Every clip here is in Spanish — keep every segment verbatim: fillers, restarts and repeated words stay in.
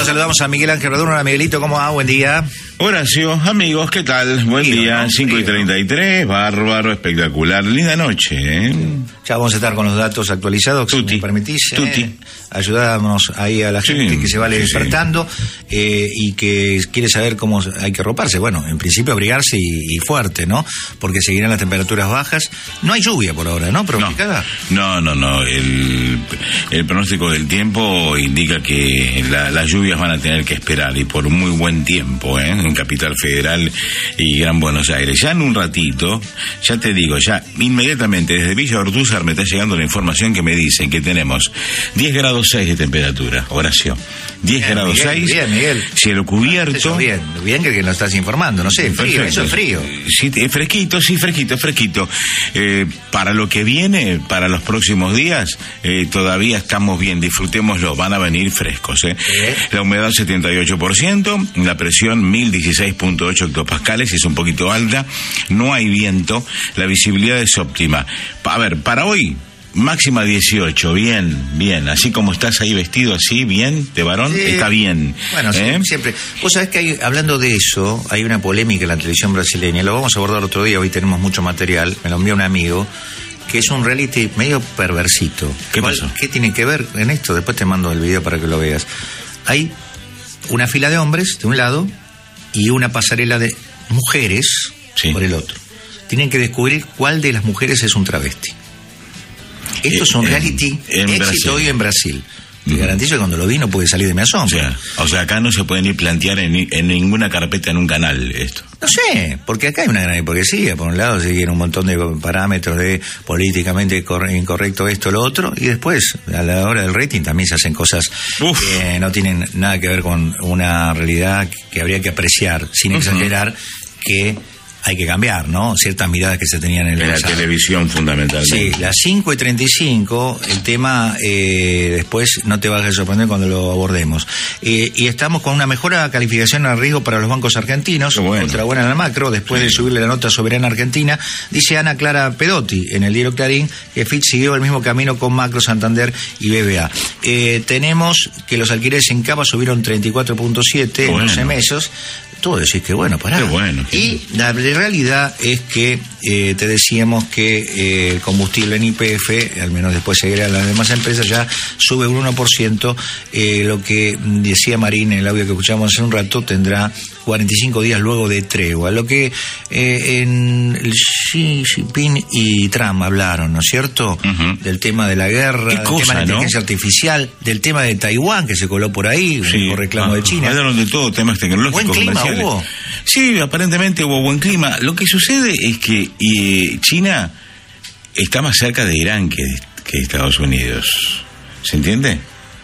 Bueno, saludamos a Miguel Ángel Radurno. Hola, Miguelito, ¿cómo va? Buen día. Horacio, amigos, ¿qué tal? Buen Frío, día, ¿no? cinco y Frío. treinta y tres, bárbaro, espectacular, linda noche, ¿eh? Ya vamos a estar con los datos actualizados, si Tuti. me permitís. Tuti. Eh, ayudamos ahí a la Sí, gente que se va sí, despertando eh, y que quiere saber cómo hay que roparse. Bueno, en principio abrigarse y, y fuerte, ¿no? Porque seguirán las temperaturas bajas. No hay lluvia por ahora, ¿no? ¿Pronosticada? No, no, no, el, el pronóstico del tiempo indica que la- las lluvias van a tener que esperar y por muy buen tiempo, ¿eh? En Capital Federal y Gran Buenos Aires. Ya en un ratito, ya te digo, ya inmediatamente desde Villa Ortúzar me está llegando la información que me dicen que tenemos diez grados seis de temperatura, Horacio. diez Bien, grados Miguel, seis, bien, Miguel. cielo cubierto. Eso bien, bien que nos estás informando, no sé, frío, Perfecto. eso es frío. Sí, es fresquito, sí, fresquito, fresquito. Eh, para lo que viene, para los próximos días, eh, todavía estamos bien, disfrutémoslo, van a venir frescos. ¿eh? ¿Eh? La humedad setenta y ocho por ciento, la presión mil dieciséis punto ocho hectopascales, es un poquito alta, no hay viento, la visibilidad es óptima. A ver, para hoy... Máxima dieciocho, bien, bien. Así como estás ahí vestido así, bien, de varón, Sí. está bien. Bueno, sí, ¿eh? siempre. Vos sabés que hay, hablando de eso, hay una polémica en la televisión brasileña, lo vamos a abordar otro día, hoy tenemos mucho material, me lo envió un amigo, que es un reality medio perversito. ¿Qué ¿Cuál- pasó? ¿Qué tiene que ver en esto? Después te mando el video para que lo veas. Hay una fila de hombres de un lado y una pasarela de mujeres Sí. por el otro. Tienen que descubrir cuál de las mujeres es un travesti. Esto Eh, es un en- reality en éxito Brasil. hoy en Brasil. Te Ujú. garantizo que cuando lo vi no pude salir de mi O asombro. sea, o sea, acá no se puede ni plantear en, ni- en ninguna carpeta en un canal esto. No sé, porque acá hay una gran hipocresía. Por un lado siguen un montón de parámetros de políticamente cor- incorrecto esto, lo otro, y después, a la hora del rating, también se hacen cosas Uf. que no tienen nada que ver con una realidad que habría que apreciar, sin Ujú. exagerar, que hay que cambiar, ¿no? Ciertas miradas que se tenían en el En la pasado. televisión fundamentalmente. Sí, las cinco y treinta y cinco, el tema eh, después no te vas a sorprender cuando lo abordemos. Eh, y estamos con una mejora calificación a riesgo para los bancos argentinos, Qué bueno. otra buena en la macro, después Sí. de subirle la nota soberana argentina, dice Ana Clara Pedotti en el diario Clarín que Fitch siguió el mismo camino con Macro, Santander y B B A. Eh, tenemos que los alquileres en Cava subieron treinta y cuatro punto siete en Bueno. doce meses. Tú decís que bueno, pará. Qué bueno, qué Y la realidad es que eh, te decíamos que eh, el combustible en Y P F, al menos después seguirá las demás empresas, ya sube un uno por ciento. Eh, lo que decía Marín en el audio que escuchamos hace un rato, tendrá cuarenta y cinco días luego de tregua. Lo que eh, en el Xi Jinping y Trump hablaron, ¿no es cierto? Ujú. Del tema de la guerra, Qué del cosa, tema de la ¿no? inteligencia artificial, del tema de Taiwán que se coló por ahí, Sí, por reclamo ah, de China. hablaron de todo, temas tecnológicos, Buen clima comerciales. hubo. Sí, aparentemente hubo buen clima. Lo que sucede es que eh, China está más cerca de Irán que, que Estados Unidos. ¿Se entiende?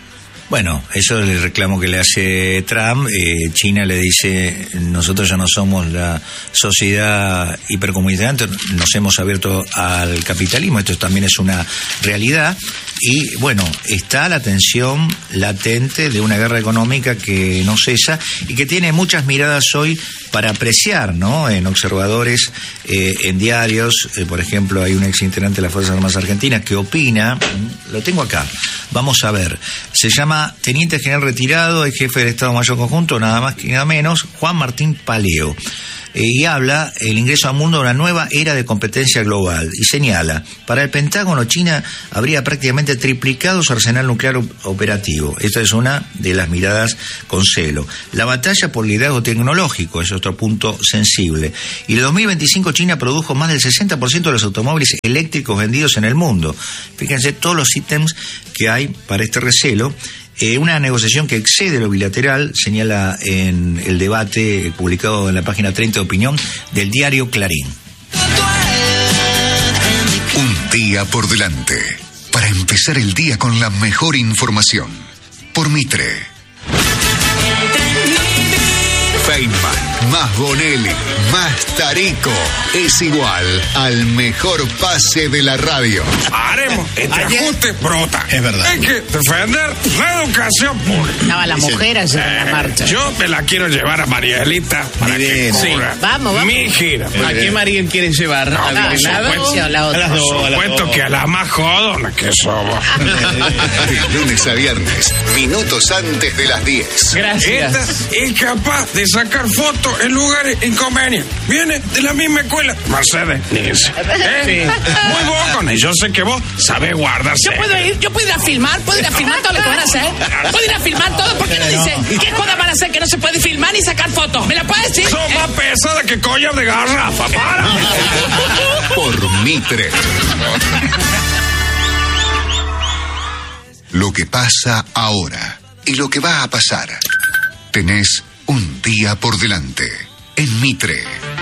Bueno, eso es el reclamo que le hace Trump. Eh, China le dice, nosotros ya no somos la sociedad hipercomunitaria, nos hemos abierto al capitalismo, esto también es una realidad. Y bueno, está la tensión latente de una guerra económica que no cesa y que tiene muchas miradas hoy para apreciar, ¿no? En observadores, eh, en diarios, eh, por ejemplo, hay un ex integrante de las Fuerzas Armadas Argentinas que opina, lo tengo acá, vamos a ver, se llama Teniente General Retirado, es jefe del Estado Mayor Conjunto, nada más que nada menos, Juan Martín Paleo. Eh, y habla el ingreso al mundo de una nueva era de competencia global y señala, para el Pentágono China habría prácticamente triplicado su arsenal nuclear op- operativo. Esta es una de las miradas con celo. La batalla por liderazgo tecnológico es otro punto sensible. Y en el dos mil veinticinco China produjo más del sesenta por ciento de los automóviles eléctricos vendidos en el mundo. Fíjense todos los ítems que hay para este recelo. Eh, una negociación que excede lo bilateral, señala en el debate publicado en la página treinta de Opinión del diario Clarín. Un día por delante, para empezar el día con la mejor información. Por Mitre. Feynman, más Bonelli, más Tarico, es igual al mejor pase de la radio. Haremos este Ayer- ajuste brota. Es verdad. Hay que defender la educación pública. Estaba la mujer ayer en la marcha. Yo me la quiero llevar a Marielita para que Bien, sí. cubra Vamos, vamos. mi gira. ¿A qué Mariel quieren llevar? No, ¿A Ah, por ¿la supuesto. dos o la A otra? las dos, a las Supuesto dos. que a la más jodona que somos. De lunes a viernes, minutos antes de las diez. Gracias. Esta es capaz de sacar fotos en lugares inconvenientes. Viene de la misma escuela. Mercedes Nielsen. ¿Eh? Muy bocona. Y yo sé que vos sabés guardarse. Yo puedo ir, yo puedo ir a filmar, puedo ir a filmar todo lo que van a hacer. Puedo ir a filmar todo. ¿Por qué no dicen qué joda van a hacer que no se puede filmar ni sacar fotos? ¿Me la puedes decir? Son más pesadas que collar de garrafa. Para. Por Mitre. Lo que pasa ahora y lo que va a pasar. Tenés un día por delante en Mitre.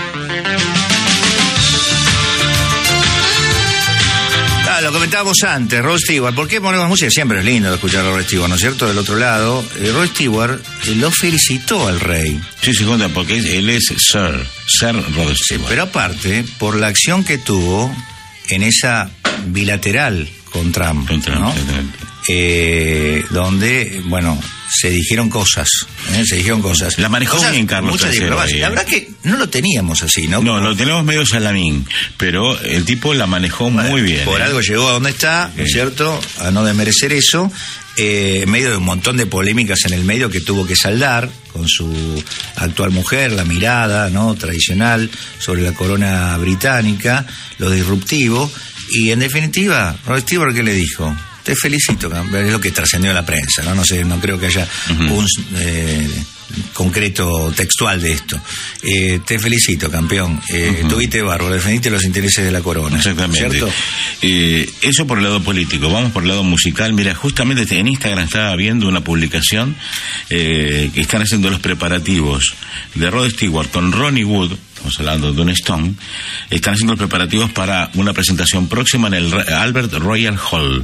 Ah, lo comentábamos antes, Rod Stewart. ¿Por qué ponemos música? Siempre es lindo escuchar a Rod Stewart, ¿no es cierto? Del otro lado, eh, Rod Stewart eh, lo felicitó al rey. Sí, se cuenta, porque él es Sir, Sir Rod Stewart. Pero aparte, por la acción que tuvo en esa bilateral con Trump, Con Trump, ¿no? exactamente. Eh, donde, bueno, se dijeron cosas, ¿eh? se dijeron cosas. La manejó Cosas, bien Carlos mucha tercero, diplomacia. eh. La verdad que no lo teníamos así, ¿no? No, lo tenemos medio salamín, pero el tipo la manejó Bueno, muy bien. Por ¿eh? algo llegó a donde está, ¿no es Sí. cierto? A no desmerecer eso, eh, en medio de un montón de polémicas en el medio que tuvo que saldar con su actual mujer, la mirada, ¿no? Tradicional sobre la corona británica, lo disruptivo, y en definitiva, Rod Stewart, ¿qué le dijo? Te felicito, campeón. Es lo que trascendió en la prensa, ¿no? No sé, no creo que haya Ujú. un eh, concreto textual de esto. Eh, te felicito, campeón. Eh, Ujú. Tuviste bárbaro, defendiste los intereses de la corona. Exactamente. ¿Cierto? Eh, eso por el lado político. Vamos por el lado musical. Mira, justamente en Instagram estaba viendo una publicación eh, que están haciendo los preparativos de Rod Stewart con Ronnie Wood. Estamos hablando de un Stone. Están haciendo los preparativos para una presentación próxima en el Ra- Albert Royal Hall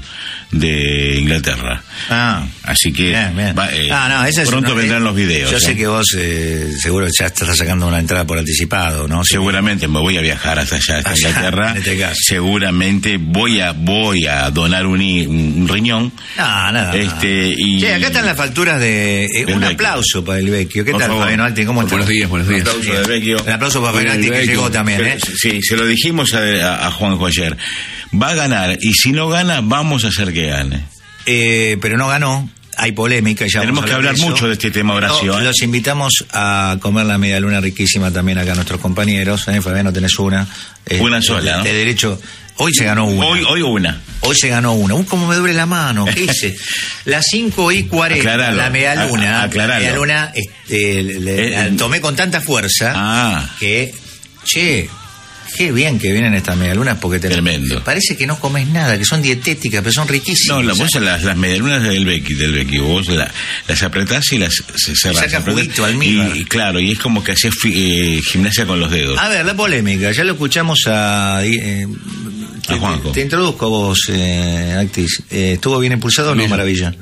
de Inglaterra. Ah, Así que bien, bien. va, eh, Ah, no, esa es pronto una- vendrán los videos. Yo ¿eh? sé que vos eh, seguro ya estás sacando una entrada por anticipado, ¿no? Seguramente me voy a viajar hasta allá, hasta Allá, Inglaterra. en este caso. Seguramente voy a voy a donar un, i- un riñón. No, nada. Este, y- Che, acá están las facturas de... eh, Del un Vecchio. aplauso para el Vecchio. ¿Qué Por tal, favor. Fabián Alti? ¿Cómo estás? Buenos días, buenos días. Un aplauso de Vecchio. El aplauso para Fabián Alti, que Vecchio. llegó también, ¿eh? Sí, se lo dijimos a, a- a Juanjo ayer. Va a ganar, y si no gana, vamos a hacer que gane. Eh, pero no ganó. Hay polémica. Ya Tenemos vamos a que hablar de eso. mucho de este tema, Horacio, No, ¿eh? Los invitamos a comer la media luna riquísima también acá nuestros compañeros. ¿eh? Fabián, no tenés una. Eh, Una sola, ¿no? De derecho. Hoy se ganó una. Hoy, hoy una. Hoy se ganó una. Uh, cómo me duele la mano. ¿Qué hice? Las cinco y cuarenta. Aclaralo. La media luna. A- aclaralo. La media luna este, le- Eh, la eh, tomé con tanta fuerza Ah. que, che, qué bien que vienen estas medialunas porque te Tremendo. parece que no comes nada, que son dietéticas, pero son riquísimas. No, la, vos las, las medialunas del Becky, del Becky, vos la- las apretás y las se- cerrás. saca apretás, juguito, almíbar. y, y claro, y es como que hacías fi- eh, gimnasia con los dedos. A ver, la polémica, ya lo escuchamos a... eh, te, A Juanjo. te, te introduzco a vos, eh, Actis. Eh, ¿Estuvo bien impulsado o no, Bien. Maravilla?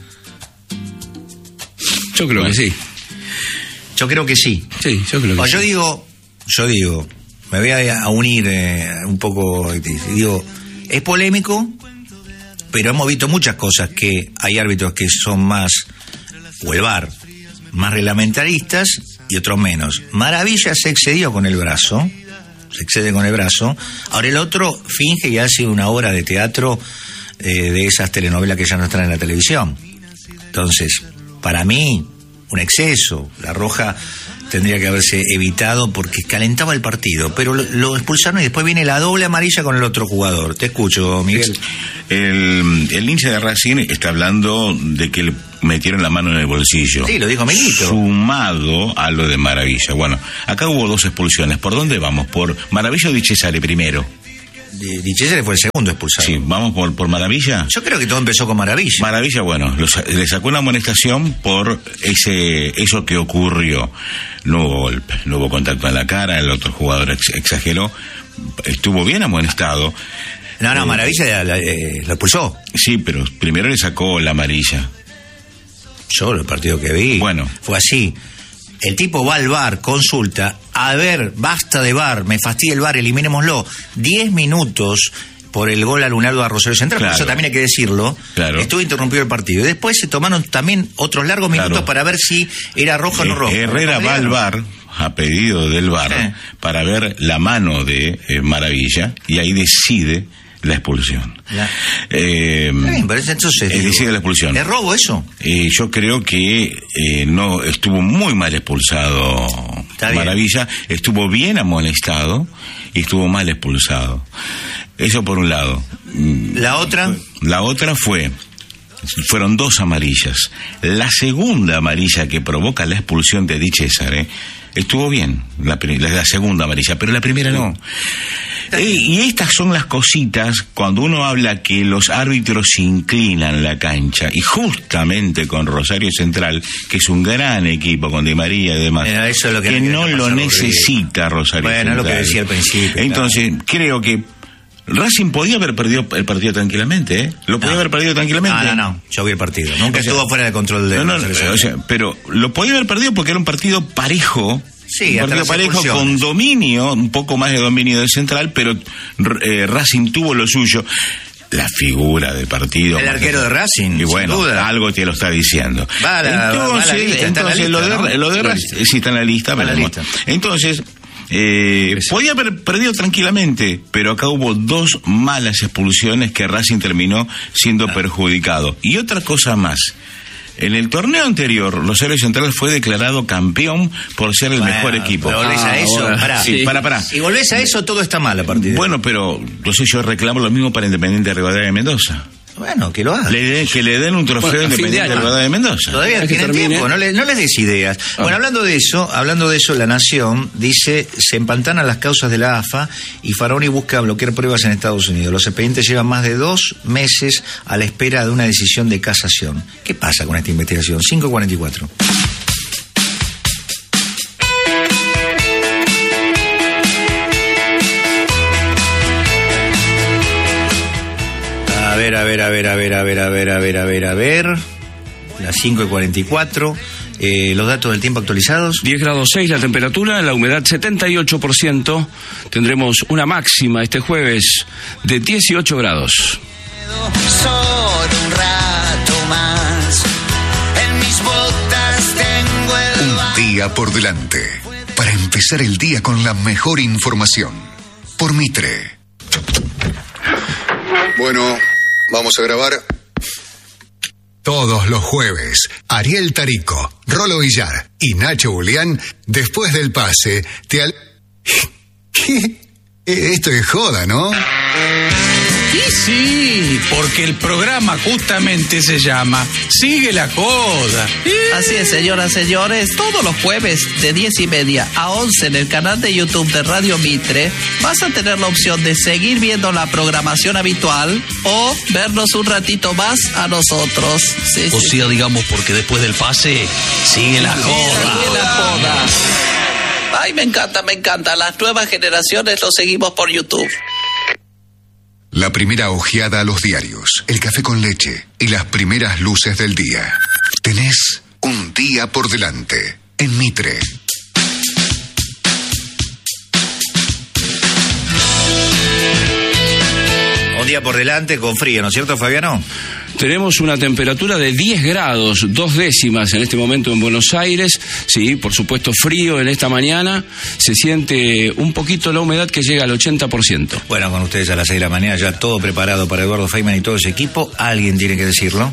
Yo creo que sí. Yo creo que sí. Sí, yo creo que O sí. yo digo, yo digo, me voy a, a unir eh, un poco, y digo, es polémico, pero hemos visto muchas cosas que hay árbitros que son más, o el V A R, más reglamentaristas y otros menos. Maravilla se excedió con el brazo, se excede con el brazo, ahora el otro finge y hace una obra de teatro eh, de esas telenovelas que ya no están en la televisión. Entonces, para mí, un exceso. La roja tendría que haberse evitado porque calentaba el partido, pero lo, lo expulsaron y después viene la doble amarilla con el otro jugador. Te escucho, Miguel. El, el hincha de Racing está hablando de que le metieron la mano en el bolsillo. Sí, lo dijo Miguelito. Sumado a lo de Maravilla. Bueno, acá hubo dos expulsiones. ¿Por dónde vamos? ¿Por Maravilla o Di Cesare primero? Di Di Cesare fue el segundo expulsado. Sí, vamos por, por Maravilla. Yo creo que todo empezó con Maravilla. Maravilla, bueno, lo sa- le sacó una amonestación por ese eso que ocurrió. No hubo golpe, no hubo contacto en la cara, el otro jugador ex- exageró. Estuvo bien amonestado. No, no, Eh, Maravilla la- eh, lo expulsó. Sí, pero primero le sacó la amarilla. Yo, el partido que vi, Bueno. fue así. el tipo va al bar, consulta, a ver, basta de bar, me fastidia el bar, eliminémoslo. Diez minutos por el gol a Lunardo a Rosario Central, Claro. por eso también hay que decirlo. Claro. Estuvo interrumpido el partido. Y después se tomaron también otros largos minutos Claro. para ver si era rojo o no Eh, rojo. Herrera va al bar, a pedido del bar, Sí. para ver la mano de eh, Maravilla, y ahí decide la expulsión. Ya. Eh, Está bien, pero entonces, eh, digo, decide la expulsión. ¿es robo eso? Eh, yo creo que eh, no estuvo muy mal expulsado Está bien. Maravilla, estuvo bien amonestado y estuvo mal expulsado. Eso por un lado. La otra, La otra fue, fueron dos amarillas. La segunda amarilla que provoca la expulsión de Di Cesare estuvo bien, la, pri- la, la segunda amarilla, pero la primera no. Eh, y estas son las cositas cuando uno habla que los árbitros se inclinan la cancha, y justamente con Rosario Central, que es un gran equipo con Di María y demás, Mira, eso es lo que que no no quiere lo pasar, necesita Rosario Bueno, Central. es lo que decía al principio, Entonces, creo que Racing podía haber perdido el partido tranquilamente, ¿eh? Lo podía No. haber perdido tranquilamente. no, no, no, yo vi el partido. Nunca O sea, estuvo fuera de control de No, no, la selección. o sea, pero lo podía haber perdido porque era un partido parejo. Sí, un hasta partido las parejo con expulsiones. dominio, un poco más de dominio del Central, pero eh, Racing tuvo lo suyo. La figura del partido. El arquero de Racing, Y sin bueno, duda. algo te lo está diciendo. Va a la- va a la entonces, lista, está en la entonces lo lista, de, ¿no? lo de En la Racing, lista. sí está en la lista, Está en la veremos. lista. Entonces, eh, podía haber perdido tranquilamente, pero acá hubo dos malas expulsiones que Racing terminó siendo Ah. perjudicado. Y otra cosa más. En el torneo anterior, Rosario Central fue declarado campeón por ser el Bueno, mejor equipo. pero volvés a Ah, eso, ahora, pará. Sí, sí. para, para. Si volvés a eso, todo está mal a partir de Bueno, pero entonces yo reclamo lo mismo para Independiente de Rivadavia de Mendoza. Bueno, que lo haga. Le den- que le den un trofeo Bueno, a fin de Independiente de año. Rivadavia de Mendoza. Todavía Es que tienen termine. tiempo, no, le- no les des ideas. Bueno, hablando de eso, hablando de eso, La Nación dice, se empantanan las causas de la A F A y Faraoni busca bloquear pruebas en Estados Unidos. Los expedientes llevan más de dos meses a la espera de una decisión de casación. ¿Qué pasa con esta investigación? cinco cuarenta y cuatro. A ver, a ver, a ver, a ver, a ver, a ver, a ver, a ver, a ver. Las cinco y cuarenta y cuatro. Eh, los datos del tiempo actualizados. diez grados seis la temperatura, la humedad setenta y ocho por ciento. Tendremos una máxima este jueves de dieciocho grados. Solo un rato más. En mis botas tengo el Un día por delante. Para empezar el día con la mejor información. Por Mitre. Bueno, vamos a grabar. Todos los jueves, Ariel Tarico, Rolo Villar y Nacho Julián, después del pase, te al... ¿Qué? Eh, Esto es joda, ¿no? Y sí, porque el programa justamente se llama Sigue la Joda. Así es, señoras, señores, todos los jueves de diez y media a once en el canal de YouTube de Radio Mitre vas a tener la opción de seguir viendo la programación habitual o vernos un ratito más a nosotros. Sí, O sí. sea, digamos, porque después del pase sigue la joda. Sigue la joda. Ay, me encanta, me encanta. Las nuevas generaciones lo seguimos por YouTube. La primera ojeada a los diarios, el café con leche y las primeras luces del día. Tenés un día por delante en Mitre. Un día por delante con frío, ¿no es cierto, Fabiano? Tenemos una temperatura de diez grados, dos décimas en este momento en Buenos Aires. Sí, por supuesto frío en esta mañana. Se siente un poquito la humedad que llega al ochenta por ciento. Bueno, con ustedes a las seis de la mañana, ya todo preparado para Eduardo Feynman y todo ese equipo. Alguien tiene que decirlo.